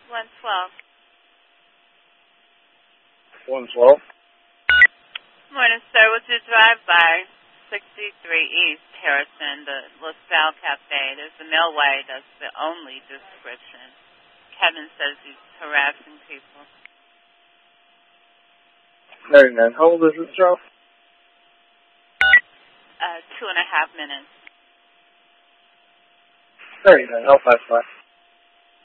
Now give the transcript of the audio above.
112. 112? Morning, sir. What's your drive-by? 63 East Harrison, the LaSalle Cafe. There's a Millway. That's the only description. Kevin says he's harassing people. Hey, man. How old is this job? 2.5 minutes. Hey, man. I'll pass by.